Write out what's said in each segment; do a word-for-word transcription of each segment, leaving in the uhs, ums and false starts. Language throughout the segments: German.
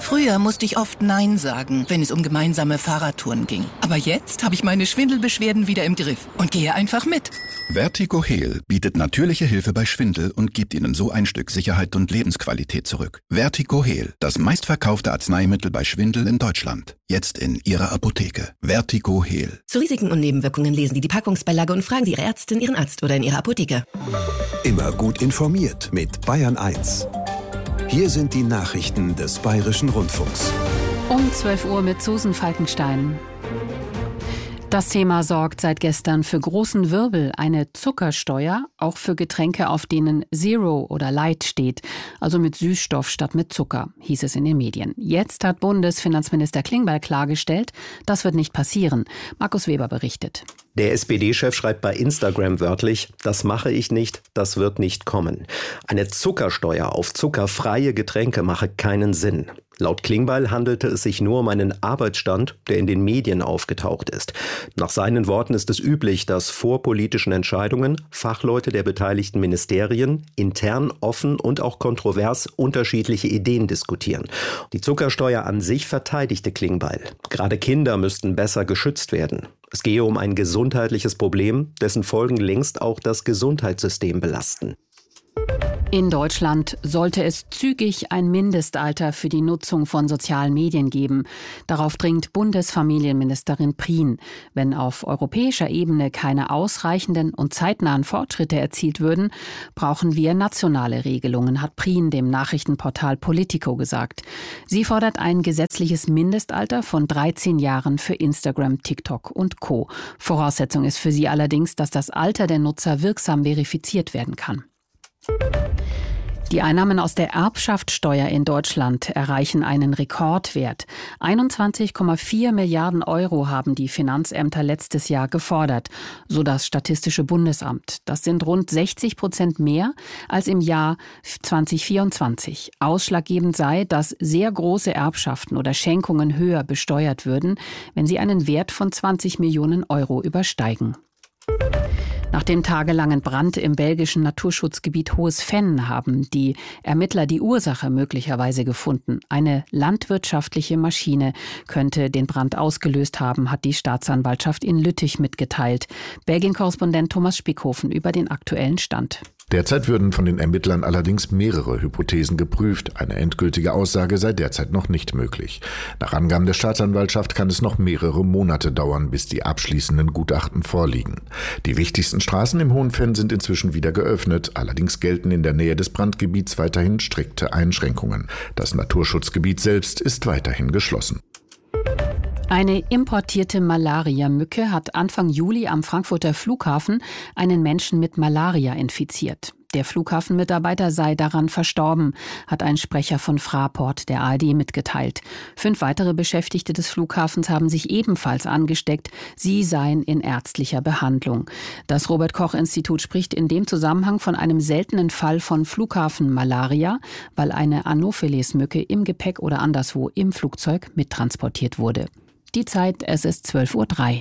Früher musste ich oft Nein sagen, wenn es um gemeinsame Fahrradtouren ging. Aber jetzt habe ich meine Schwindelbeschwerden wieder im Griff und gehe einfach mit. Vertigo Heal bietet natürliche Hilfe bei Schwindel und gibt Ihnen so ein Stück Sicherheit und Lebensqualität zurück. Vertigo Heal, das meistverkaufte Arzneimittel bei Schwindel in Deutschland. Jetzt in Ihrer Apotheke. Vertigo Heal. Zu Risiken und Nebenwirkungen lesen Sie die Packungsbeilage und fragen Sie Ihre Ärztin, Ihren Arzt oder in Ihrer Apotheke. Immer gut informiert mit Bayern eins. Hier sind die Nachrichten des Bayerischen Rundfunks. Um zwölf Uhr mit Susan Falkenstein. Das Thema sorgt seit gestern für großen Wirbel. Eine Zuckersteuer, auch für Getränke, auf denen Zero oder Light steht, also mit Süßstoff statt mit Zucker, hieß es in den Medien. Jetzt hat Bundesfinanzminister Klingbeil klargestellt, das wird nicht passieren. Markus Weber berichtet. Der S P D-Chef schreibt bei Instagram wörtlich, das mache ich nicht, das wird nicht kommen. Eine Zuckersteuer auf zuckerfreie Getränke mache keinen Sinn. Laut Klingbeil handelte es sich nur um einen Arbeitsstand, der in den Medien aufgetaucht ist. Nach seinen Worten ist es üblich, dass vor politischen Entscheidungen Fachleute der beteiligten Ministerien intern offen und auch kontrovers unterschiedliche Ideen diskutieren. Die Zuckersteuer an sich verteidigte Klingbeil. Gerade Kinder müssten besser geschützt werden. Es gehe um ein gesundheitliches Problem, dessen Folgen längst auch das Gesundheitssystem belasten. In Deutschland sollte es zügig ein Mindestalter für die Nutzung von sozialen Medien geben. Darauf dringt Bundesfamilienministerin Prien. Wenn auf europäischer Ebene keine ausreichenden und zeitnahen Fortschritte erzielt würden, brauchen wir nationale Regelungen, hat Prien dem Nachrichtenportal Politico gesagt. Sie fordert ein gesetzliches Mindestalter von dreizehn Jahren für Instagram, TikTok und Co. Voraussetzung ist für sie allerdings, dass das Alter der Nutzer wirksam verifiziert werden kann. Die Einnahmen aus der Erbschaftssteuer in Deutschland erreichen einen Rekordwert. einundzwanzig Komma vier Milliarden Euro haben die Finanzämter letztes Jahr gefordert, so das Statistische Bundesamt. Das sind rund sechzig Prozent mehr als im Jahr zwanzig vierundzwanzig. Ausschlaggebend sei, dass sehr große Erbschaften oder Schenkungen höher besteuert würden, wenn sie einen Wert von zwanzig Millionen Euro übersteigen. Nach dem tagelangen Brand im belgischen Naturschutzgebiet Hohes Venn haben die Ermittler die Ursache möglicherweise gefunden. Eine landwirtschaftliche Maschine könnte den Brand ausgelöst haben, hat die Staatsanwaltschaft in Lüttich mitgeteilt. Belgien-Korrespondent Thomas Spickhofen über den aktuellen Stand. Derzeit würden von den Ermittlern allerdings mehrere Hypothesen geprüft. Eine endgültige Aussage sei derzeit noch nicht möglich. Nach Angaben der Staatsanwaltschaft kann es noch mehrere Monate dauern, bis die abschließenden Gutachten vorliegen. Die wichtigsten Straßen im Hohen Venn sind inzwischen wieder geöffnet. Allerdings gelten in der Nähe des Brandgebiets weiterhin strikte Einschränkungen. Das Naturschutzgebiet selbst ist weiterhin geschlossen. Eine importierte Malaria-Mücke hat Anfang Juli am Frankfurter Flughafen einen Menschen mit Malaria infiziert. Der Flughafenmitarbeiter sei daran verstorben, hat ein Sprecher von Fraport der A R D mitgeteilt. Fünf weitere Beschäftigte des Flughafens haben sich ebenfalls angesteckt. Sie seien in ärztlicher Behandlung. Das Robert-Koch-Institut spricht in dem Zusammenhang von einem seltenen Fall von Flughafenmalaria, weil eine Anopheles-Mücke im Gepäck oder anderswo im Flugzeug mittransportiert wurde. Die Zeit, es ist zwölf Uhr drei.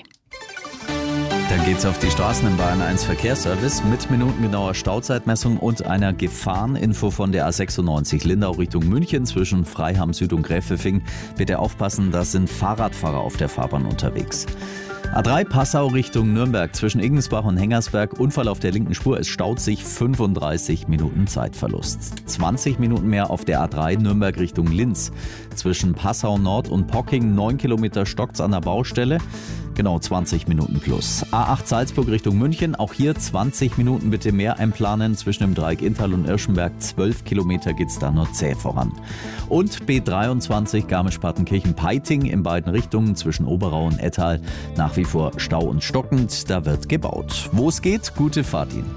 Dann geht's auf die Straßen im Bayern eins Verkehrsservice mit minutengenauer Stauzeitmessung und einer Gefahreninfo von der A sechsundneunzig Lindau Richtung München zwischen Freiham Süd und Gräfelfing. Bitte aufpassen, da sind Fahrradfahrer auf der Fahrbahn unterwegs. A drei Passau Richtung Nürnberg zwischen Igensbach und Hengersberg. Unfall auf der linken Spur. Es staut sich, fünfunddreißig Minuten Zeitverlust. zwanzig Minuten mehr auf der A drei Nürnberg Richtung Linz. Zwischen Passau Nord und Pocking neun Kilometer stockt's an der Baustelle. Genau zwanzig Minuten plus. A acht Salzburg Richtung München. Auch hier zwanzig Minuten bitte mehr einplanen. Zwischen dem Dreieck Inntal und Irschenberg zwölf Kilometer geht's da nur zäh voran. Und B dreiundzwanzig Garmisch-Partenkirchen-Peiting in beiden Richtungen zwischen Oberau und Ettal. Nach wie vor Stau und stockend. Da wird gebaut. Wo es geht, gute Fahrt Ihnen.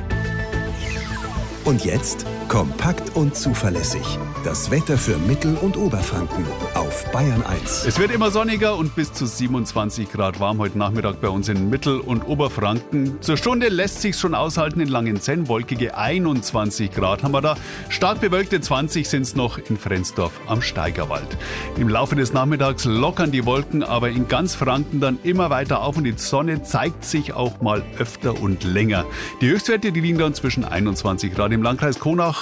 Und jetzt kompakt und zuverlässig. Das Wetter für Mittel- und Oberfranken auf Bayern eins. Es wird immer sonniger und bis zu siebenundzwanzig Grad warm heute Nachmittag bei uns in Mittel- und Oberfranken. Zur Stunde lässt sich's schon aushalten in Langenzenn. Wolkige einundzwanzig Grad haben wir da. Stark bewölkte zwanzig sind es noch in Frensdorf am Steigerwald. Im Laufe des Nachmittags lockern die Wolken aber in ganz Franken dann immer weiter auf und die Sonne zeigt sich auch mal öfter und länger. Die Höchstwerte, die liegen dann zwischen einundzwanzig Grad im Landkreis Kronach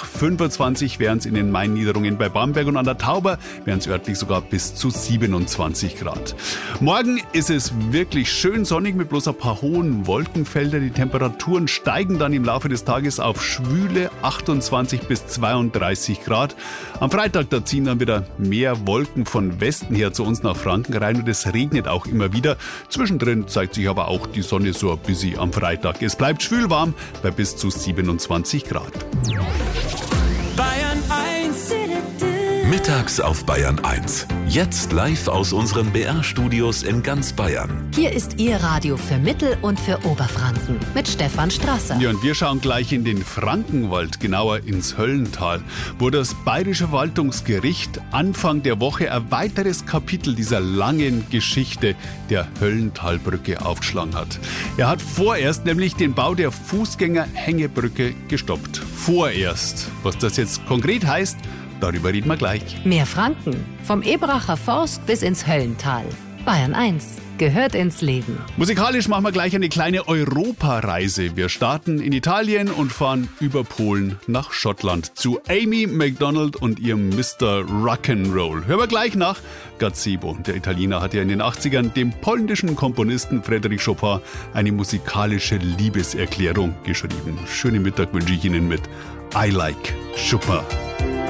noch. fünfundzwanzig wären es in den Mainniederungen bei Bamberg und an der Tauber wären es örtlich sogar bis zu siebenundzwanzig Grad. Morgen ist es wirklich schön sonnig mit bloß ein paar hohen Wolkenfeldern. Die Temperaturen steigen dann im Laufe des Tages auf schwüle achtundzwanzig bis zweiunddreißig Grad. Am Freitag, da ziehen dann wieder mehr Wolken von Westen her zu uns nach Franken rein und es regnet auch immer wieder. Zwischendrin zeigt sich aber auch die Sonne so ein bisschen am Freitag. Es bleibt schwül warm bei bis zu siebenundzwanzig Grad. Bayern eins. Mittags auf Bayern eins. Jetzt live aus unseren B R-Studios in ganz Bayern. Hier ist Ihr Radio für Mittel- und für Oberfranken mit Stefan Strasser. Ja, und wir schauen gleich in den Frankenwald, genauer ins Höllental, wo das Bayerische Verwaltungsgericht Anfang der Woche ein weiteres Kapitel dieser langen Geschichte der Höllentalbrücke aufgeschlagen hat. Er hat vorerst nämlich den Bau der Fußgängerhängebrücke gestoppt. Vorerst. Was das jetzt konkret heißt, darüber reden wir gleich. Mehr Franken. Vom Ebracher Forst bis ins Höllental. Bayern eins gehört ins Leben. Musikalisch machen wir gleich eine kleine Europareise. Wir starten in Italien und fahren über Polen nach Schottland zu Amy Macdonald und ihrem Mister Rock'n'Roll. Hören wir gleich nach Gazebo. Der Italiener hat ja in den achtzigern dem polnischen Komponisten Frédéric Chopin eine musikalische Liebeserklärung geschrieben. Schönen Mittag wünsche ich Ihnen mit I Like Chopin.